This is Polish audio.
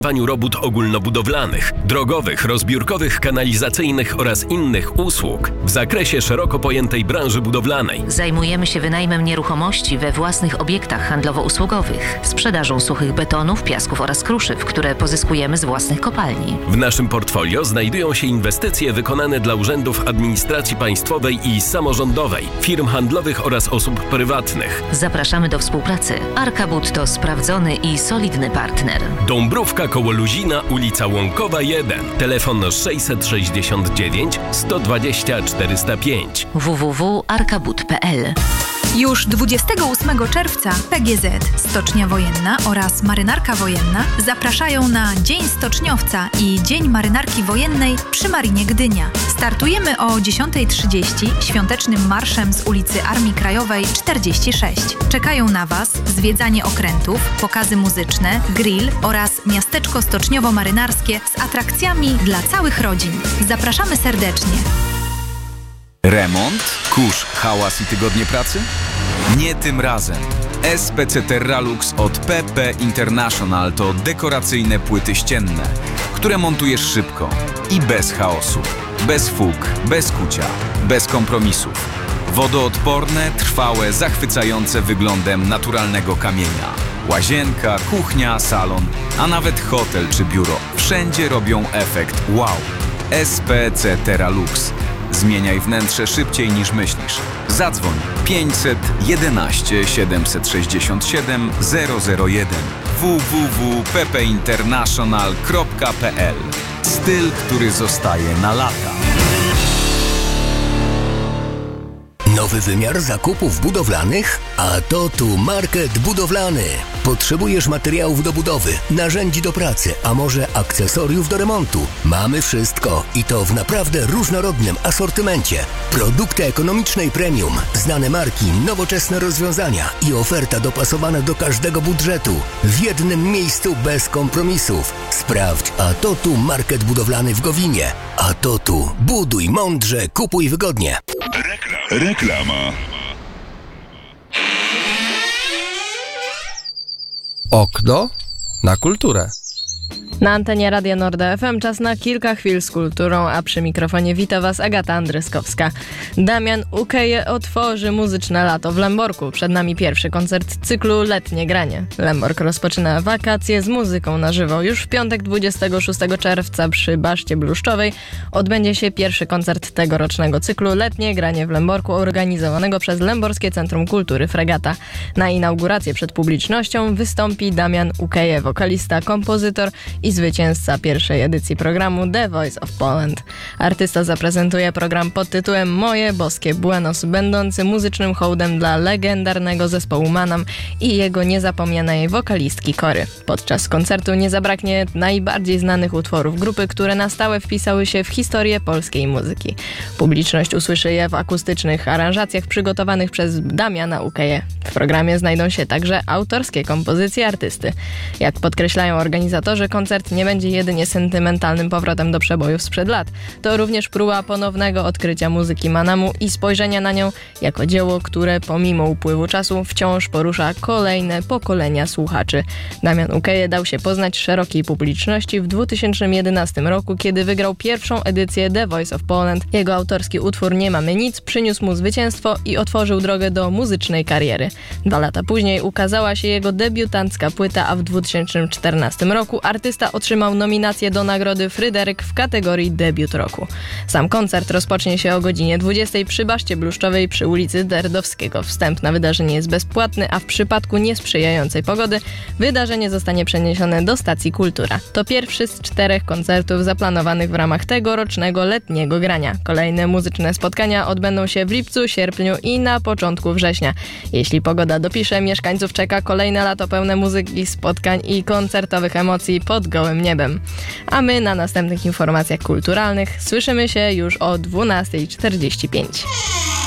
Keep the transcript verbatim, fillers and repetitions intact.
robót ogólnobudowlanych, drogowych, rozbiórkowych, kanalizacyjnych oraz innych usług w zakresie szeroko pojętej branży budowlanej. Zajmujemy się wynajmem nieruchomości we własnych obiektach handlowo-usługowych, sprzedażą suchych betonów, piasków oraz kruszyw, które pozyskujemy z własnych kopalni. W naszym portfolio znajdują się inwestycje wykonane dla urzędów administracji państwowej i samorządowej, firm handlowych oraz osób prywatnych. Zapraszamy do współpracy. Arkabud to sprawdzony i solidny partner. Dąbrówka koło Luzina, ulica Łąkowa jeden. Telefon sześćset sześćdziesiąt dziewięć sto dwadzieścia czterysta pięć. w w w kropka arkabud kropka p l. Już dwudziestego ósmego czerwca P G Z, Stocznia Wojenna oraz Marynarka Wojenna zapraszają na Dzień Stoczniowca i Dzień Marynarki Wojennej przy Marinie Gdynia. Startujemy o dziesiąta trzydzieści świątecznym marszem z ulicy Armii Krajowej czterdzieści sześć. Czekają na Was zwiedzanie okrętów, pokazy muzyczne, grill oraz miasteczko stoczniowo-marynarskie z atrakcjami dla całych rodzin. Zapraszamy serdecznie. Remont, kurz, hałas i tygodnie pracy? Nie tym razem. S P C Terralux od P P International to dekoracyjne płyty ścienne, które montujesz szybko i bez chaosu, bez fug, bez kucia, bez kompromisów. Wodoodporne, trwałe, zachwycające wyglądem naturalnego kamienia. Łazienka, kuchnia, salon, a nawet hotel czy biuro. Wszędzie robią efekt wow. S P C Terralux. Zmieniaj wnętrze szybciej niż myślisz. Zadzwoń pięćset jedenaście siedemset sześćdziesiąt siedem zero zero jeden w w w kropka p p international kropka p l. Styl, który zostaje na lata. Nowy wymiar zakupów budowlanych? A to tu Market Budowlany. Potrzebujesz materiałów do budowy, narzędzi do pracy, a może akcesoriów do remontu? Mamy wszystko i to w naprawdę różnorodnym asortymencie. Produkty ekonomicznej premium, znane marki, nowoczesne rozwiązania i oferta dopasowana do każdego budżetu. W jednym miejscu bez kompromisów. Sprawdź A to tu Market Budowlany w Gowinie. A to tu buduj mądrze, kupuj wygodnie. Reklama. Okno na kulturę. Na antenie Radia Nord F M czas na kilka chwil z kulturą, a przy mikrofonie wita Was Agata Andryskowska. Damian Ukeje otworzy muzyczne lato w Lęborku. Przed nami pierwszy koncert cyklu Letnie Granie. Lębork rozpoczyna wakacje z muzyką na żywo. Już w piątek dwudziestego szóstego czerwca przy Baszcie Bluszczowej odbędzie się pierwszy koncert tegorocznego cyklu Letnie Granie w Lęborku, organizowanego przez Lęborskie Centrum Kultury Fregata. Na inaugurację przed publicznością wystąpi Damian Ukeje, wokalista, kompozytor i zwycięzca pierwszej edycji programu The Voice of Poland. Artysta zaprezentuje program pod tytułem Moje Boskie Buenos, będący muzycznym hołdem dla legendarnego zespołu Manam i jego niezapomnianej wokalistki Kory. Podczas koncertu nie zabraknie najbardziej znanych utworów grupy, które na stałe wpisały się w historię polskiej muzyki. Publiczność usłyszy je w akustycznych aranżacjach przygotowanych przez Damiana Ukeje. W programie znajdą się także autorskie kompozycje artysty. Jak podkreślają organizatorzy, koncert nie będzie jedynie sentymentalnym powrotem do przebojów sprzed lat. To również próba ponownego odkrycia muzyki Manamu i spojrzenia na nią jako dzieło, które pomimo upływu czasu wciąż porusza kolejne pokolenia słuchaczy. Damian Ukeje dał się poznać szerokiej publiczności w dwa tysiące jedenastym roku, kiedy wygrał pierwszą edycję The Voice of Poland. Jego autorski utwór Nie mamy nic przyniósł mu zwycięstwo i otworzył drogę do muzycznej kariery. Dwa lata później ukazała się jego debiutancka płyta, a w dwa tysiące czternastym roku artysta otrzymał nominację do nagrody Fryderyk w kategorii Debiut Roku. Sam koncert rozpocznie się o godzinie dwudziestej przy Baszcie Bluszczowej przy ulicy Derdowskiego. Wstęp na wydarzenie jest bezpłatny, a w przypadku niesprzyjającej pogody wydarzenie zostanie przeniesione do stacji Kultura. To pierwszy z czterech koncertów zaplanowanych w ramach tegorocznego letniego grania. Kolejne muzyczne spotkania odbędą się w lipcu, sierpniu i na początku września. Jeśli pogoda dopisze, mieszkańców czeka kolejne lato pełne muzyki, spotkań i koncertowych emocji pod gołym niebem. A my na następnych informacjach kulturalnych słyszymy się już o dwunasta czterdzieści pięć.